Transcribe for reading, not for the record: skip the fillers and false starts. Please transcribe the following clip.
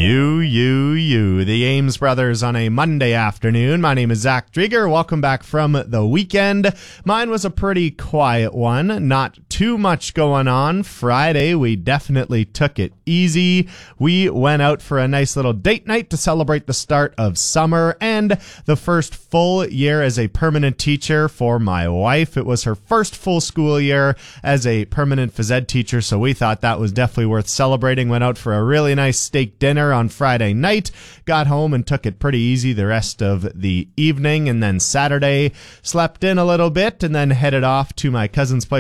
You. The Ames Brothers on a Monday afternoon. My name is Zach Drieger. Welcome back from the weekend. Mine was a pretty quiet one. Not too much going on. Friday, we definitely took it easy. We went out for a nice little date night to celebrate the start of summer and the first full year as a permanent teacher for my wife. It was her first full school year as a permanent phys ed teacher, so we thought that was definitely worth celebrating. Went out for a really nice steak dinner on Friday night, got home and took it pretty easy the rest of the evening, and then Saturday slept in a little bit and then headed off to my cousin's place